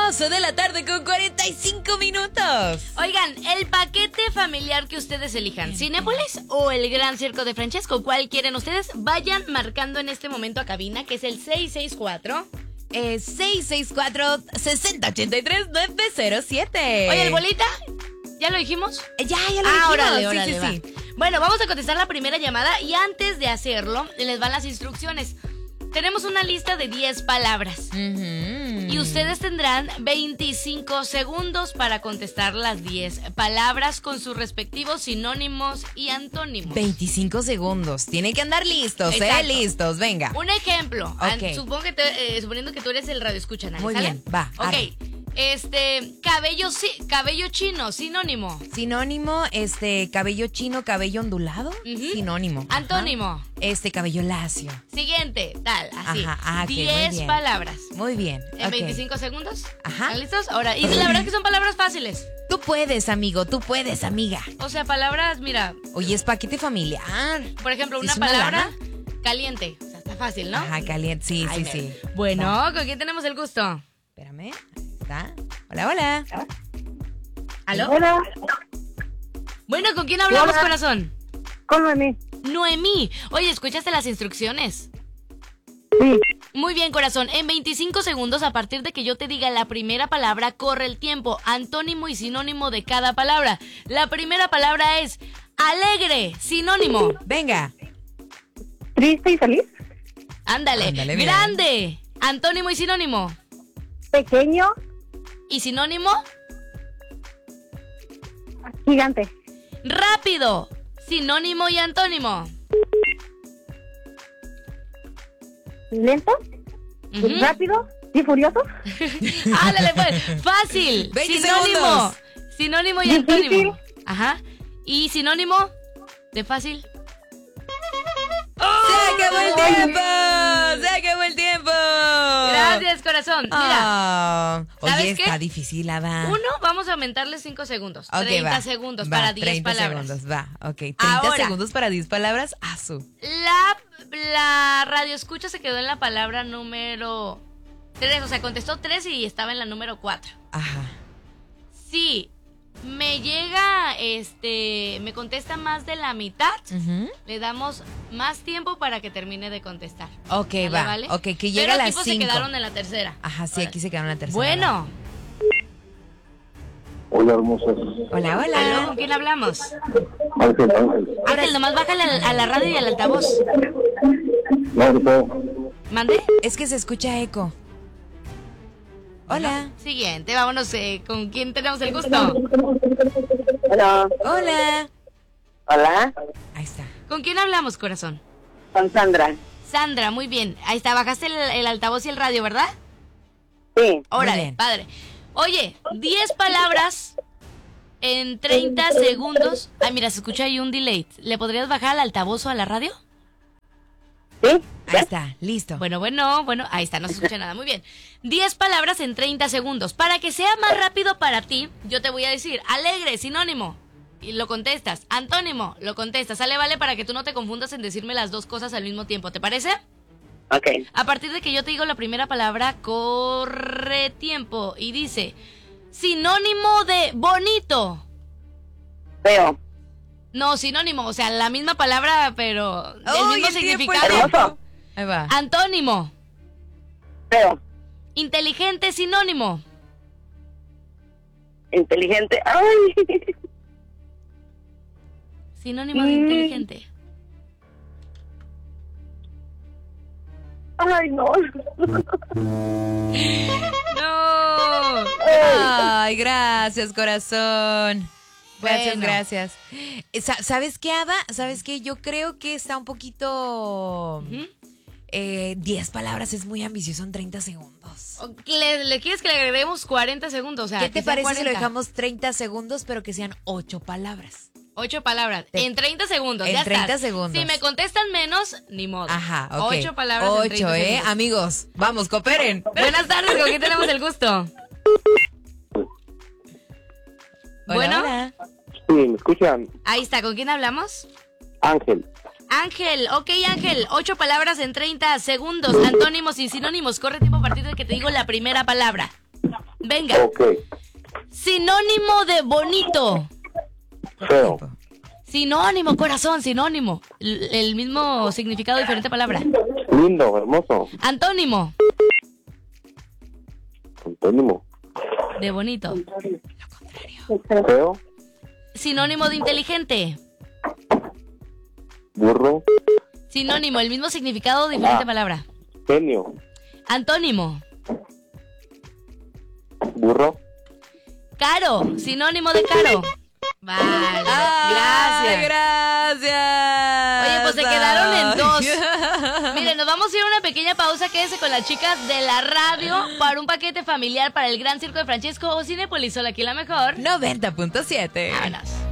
12 de la tarde con 45 minutos. Oigan, el paquete familiar que ustedes elijan, Cinépolis o el Gran Circo de Francesco, ¿cuál quieren ustedes? Vayan marcando en este momento a cabina, que es el 664-6083-907. Oye, ¿el bolita? ¿Ya lo dijimos? Ya lo dijimos. Órale, sí. Bueno, vamos a contestar la primera llamada y antes de hacerlo, les van las instrucciones. Tenemos una lista de 10 palabras. Y ustedes tendrán 25 segundos para contestar las 10 palabras con sus respectivos sinónimos y antónimos. 25 segundos. Tienen que andar listos, Exacto. Listos, venga. Un ejemplo. Ok. Suponiendo que tú eres el radioescucha, ¿sale? Muy bien, va. Ok. arre. Cabello chino, sinónimo. Sinónimo, cabello chino, cabello ondulado. Sinónimo. Ajá. Antónimo. Cabello lacio. Siguiente, tal, así. Ajá, ok, muy 10 bien. palabras. Muy bien. En ok. 25 segundos. Ajá. ¿Están listos? Ahora, y la verdad es que son palabras fáciles. Tú puedes, amigo, tú puedes, amiga. O sea, palabras, mira, Oye, es paquete familiar. por ejemplo, ¿Sí una es una palabra lana? caliente. O sea, está fácil, ¿no? Ajá, caliente, sí. Bueno, Va. ¿con quién tenemos el gusto? Espérame, ahí está. Hola. ¿Aló? Hola, Bueno, ¿con quién hablamos, Hola. corazón? ¿cómo Noemí? Noemí. Oye, ¿escuchaste las instrucciones? Sí, Muy bien, corazón. En 25 segundos, a partir de que yo te diga la primera palabra, corre el tiempo. Antónimo y sinónimo de cada palabra. La primera palabra es alegre, sinónimo. Venga. triste y feliz, Ándale. Ándale, bien. Grande, antónimo y sinónimo. pequeño, ¿Y sinónimo? gigante, Rápido, sinónimo y antónimo. lento, Ujú. rápido y furioso, Ándale, pues. Fácil. 20 sinónimo. segundos. Sinónimo y Difícil. antónimo. Ajá. ¿Y sinónimo de fácil? ¡Se acabó el tiempo! ¡Se acabó el tiempo! Gracias, corazón. Mira, Ah, ¿sabes oye, qué? está difícil, Ada. uno, vamos a aumentarle 5 segundos. Ok, 30 va. segundos Va, para 10 30 palabras. segundos, va. Ok, 30 Ahora. segundos para 10 palabras. Asu. La radio escucha se quedó en la palabra número 3. O sea, contestó 3 y estaba en la número 4. Ajá. Sí, me llega, me contesta más de la mitad. Ujú. Le damos más tiempo para que termine de contestar. Ok, ¿Vale, va. vale? Ok, que Pero llega a las tipo 5. se quedaron en la tercera. Ajá, sí, Ahora. aquí se quedaron en la tercera. Bueno, Hola, hermosas. Hola, ¿aló? hola. ¿Con quién hablamos? Ángel. Ángel, nomás bájale a la radio y al altavoz. No, no puedo. ¿Mande? Es que se escucha eco. Hola. Siguiente, vámonos. ¿Con quién tenemos el gusto? hola, Hola. hola, Ahí está. ¿Con quién hablamos, corazón? con Sandra, Sandra, muy bien. Ahí está, bajaste el altavoz y el radio, ¿verdad? sí, Órale, bien. padre. Oye, 10 palabras en 30 segundos. Ay, mira, se escucha ahí un delay. ¿Le podrías bajar al altavoz o a la radio? sí, Ahí está, listo. Bueno, ahí está, no se escucha nada. Muy bien. 10 palabras en 30 segundos. Para que sea más rápido para ti, yo te voy a decir alegre, sinónimo. Y lo contestas. Antónimo, lo contestas. Sale, vale, para que tú no te confundas en decirme las dos cosas al mismo tiempo. ¿Te parece? ok, A partir de que yo te digo la primera palabra, corre tiempo. Y dice, sinónimo de bonito. feo, No, sinónimo, o sea, la misma palabra, pero el ¡Uy, mismo el tiempo, el significado. hermoso, Ahí va. Antónimo. feo, Inteligente, sinónimo. inteligente, ay, Sinónimo de inteligente. ay no, No. Ay, gracias, corazón. Gracias, Bueno. gracias. ¿Sabes qué, Ada? ¿Sabes qué? Yo creo que está un poquito... 10 palabras es muy ambicioso en 30 segundos. ¿Le quieres que le agreguemos 40 segundos? O sea, ¿Qué que te sean parece si lo 40? dejamos 30 segundos, pero que sean 8 palabras? 8 palabras. En 30 segundos. En ya 30 estás. segundos. Si me contestan menos, ni modo. Ajá, ok. 8 palabras en 30 8, segundos. amigos. Vamos, cooperen. Buenas tardes, ¿con quién tenemos el gusto? Hola, Bueno. hola. Sí, ¿me escuchan? Ahí está, ¿con quién hablamos? Ángel. Ángel, ok Ángel, 8 palabras en 30 segundos, antónimos y sinónimos, corre tiempo a partir de que te digo la primera palabra. Venga. Ok. Sinónimo de bonito. Feo. Sinónimo, corazón, sinónimo. El mismo significado, diferente palabra. Lindo, hermoso. Antónimo Antónimo. de bonito. Feo. Sinónimo de inteligente. Burro. Sinónimo, el mismo significado, diferente palabra. Genio. Antónimo. Burro. Caro, sinónimo de caro. Vale, gracias. Gracias. Oye, pues se quedaron en 2. Miren, nos vamos a ir a una pequeña pausa. Quédense con las chicas de la radio para un paquete familiar para el Gran Circo de Francesco o Cinépolis. Solo aquí la mejor. 90.7. Vámonos.